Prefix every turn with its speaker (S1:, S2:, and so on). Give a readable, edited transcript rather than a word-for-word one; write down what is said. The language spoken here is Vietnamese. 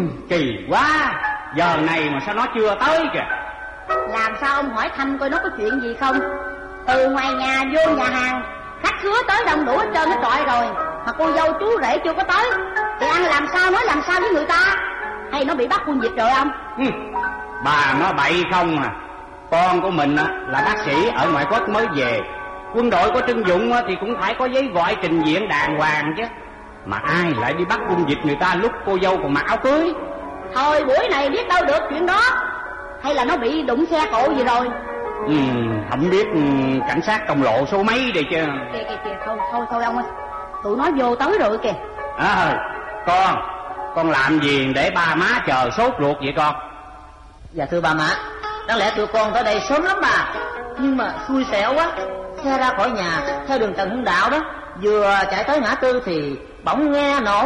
S1: Kỳ quá, giờ này mà sao nó chưa tới kìa.
S2: Làm sao ông hỏi thăm coi nó có chuyện gì không? Từ ngoài nhà vô nhà hàng, khách khứa tới đông đủ hết trơn hết trọi rồi, mà cô dâu chú rể chưa có tới thì ăn làm sao, nói làm sao với người ta? Hay nó bị bắt quân dịch rồi ông?
S1: Bà nói bậy không à. Con của mình là bác sĩ ở ngoại quốc mới về. Quân đội có trưng dụng thì cũng phải có giấy gọi trình diện đàng hoàng chứ. Mà ai lại đi bắt quân dịch người ta lúc cô dâu còn mặc áo cưới?
S2: Thôi buổi này biết đâu được chuyện đó. Hay là nó bị đụng xe cộ gì rồi?
S1: Không biết cảnh sát công lộ số mấy đây chứ.
S2: Kìa, thôi ông ơi, tụi nó vô tới rồi kìa.
S1: Con làm gì để ba má chờ sốt ruột vậy con?
S3: Dạ thưa bà má, đáng lẽ tụi con tới đây sớm lắm bà, nhưng mà xui xẻo quá. Xe ra khỏi nhà theo đường Trần Hưng Đạo đó, vừa chạy tới ngã tư thì bỗng nghe nổ